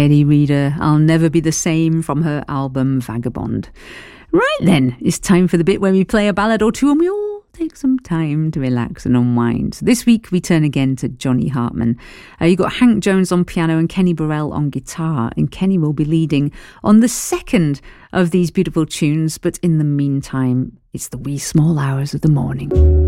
Steady reader, I'll Never Be the Same from her album Vagabond. Right then, it's time for the bit where we play a ballad or two and we all take some time to relax and unwind. So this week we turn again to Johnny Hartman. You got Hank Jones on piano and Kenny Burrell on guitar, and Kenny will be leading on the second of these beautiful tunes, but in the meantime, it's the wee small hours of the morning.